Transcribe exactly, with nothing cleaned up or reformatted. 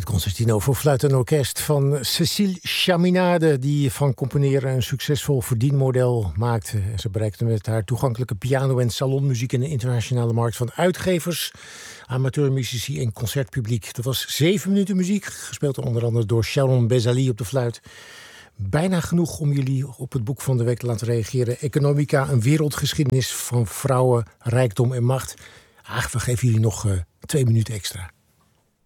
Het concertino voor fluit en orkest van Cécile Chaminade, die van componeren een succesvol verdienmodel maakte. En ze bereikte met haar toegankelijke piano- en salonmuziek in de internationale markt van uitgevers, amateurmuzici en concertpubliek. Dat was zeven minuten muziek, gespeeld onder andere door Sharon Bezali op de fluit. Bijna genoeg om jullie op het boek van de week te laten reageren. Economica, een wereldgeschiedenis van vrouwen, rijkdom en macht. Ach, we geven jullie nog uh, twee minuten extra.